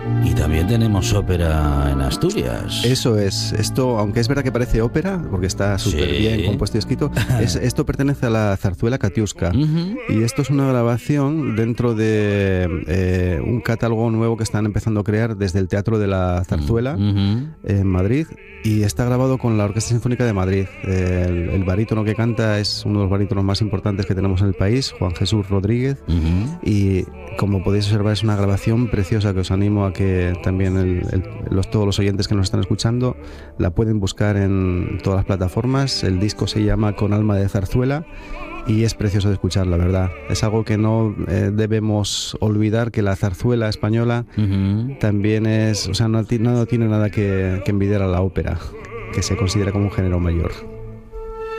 Y también tenemos ópera en Asturias. Eso es. Esto, aunque es verdad que parece ópera, porque está súper bien compuesto y escrito, esto pertenece a la zarzuela Katiuska. Y esto es una grabación dentro de un catálogo nuevo que están empezando a crear desde el Teatro de la Zarzuela en Madrid. Y está grabado con la Orquesta Sinfónica de Madrid. El barítono que canta es uno de los barítonos más importantes que tenemos en el país, Juan Jesús Rodríguez. Y como podéis observar, es una grabación preciosa que os animo a que también todos los oyentes que nos están escuchando la pueden buscar en todas las plataformas. El disco se llama Con alma de zarzuela y es precioso de escuchar, la verdad. Es algo que no debemos olvidar, que la zarzuela española también es, o sea, no tiene nada que envidiar a la ópera, que se considera como un género mayor.